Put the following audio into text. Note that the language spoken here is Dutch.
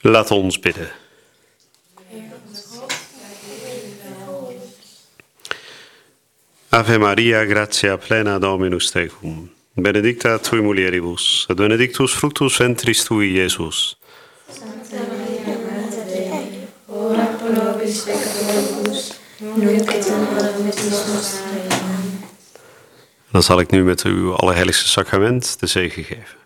Laat ons bidden. Ave Maria, gratia plena Dominus tecum. Benedicta tui mulieribus, et benedictus fructus ventris tui, Iesus. Santa Maria, Mater Dei, ora pro nobis peccatoribus, nunc et in hora mortis nostrae. Amen. Dan zal ik nu met uw allerheiligste sacrament de zegen geven.